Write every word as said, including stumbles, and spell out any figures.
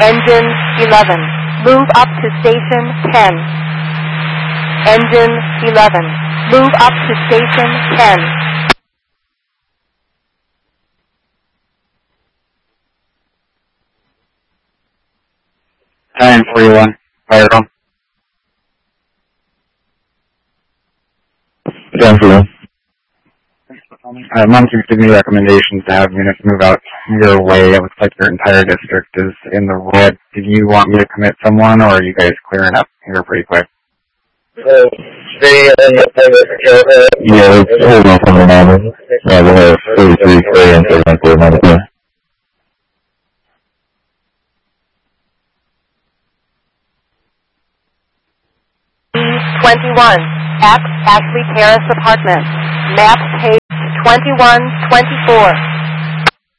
Engine eleven, move up to station ten. Engine eleven, move up to station ten. nine forty-one, fire room. ten forty-one. Uh, Mom keeps giving me recommendations to have units move out your way. It looks like your entire district is in the red. Do you want me to commit someone, or are you guys clearing up here pretty quick? Uh, stay in the yeah, let's hold off on the number. Yeah, we'll have thirty-three clear and thirty-one clear number clear. B twenty-one, X Ashley Terrace Apartment. Map page twenty-one twenty-four.